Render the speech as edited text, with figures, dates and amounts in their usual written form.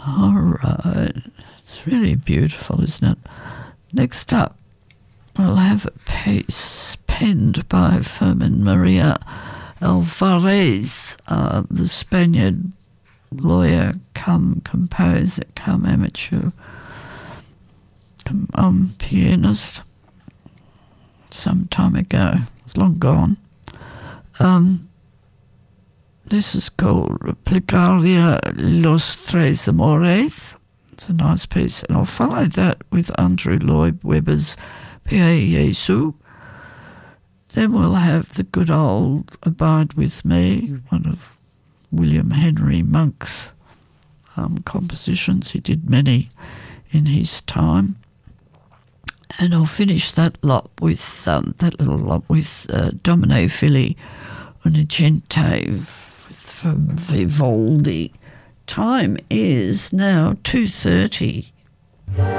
All right. It's really beautiful, isn't it? Next up, we'll have a piece penned by Fermin Maria Alvarez, the Spaniard lawyer come composer come amateur pianist some time ago. It's long gone. This is called Plegaria Los Tres Amores. It's a nice piece, and I'll follow that with Andrew Lloyd Webber's Pie Jesu. Then we'll have the good old Abide With Me, one of William Henry Monk's compositions. He did many in his time. And I'll finish that lot with Domine Fili Unigente from Vivaldi. Time is now 2:30.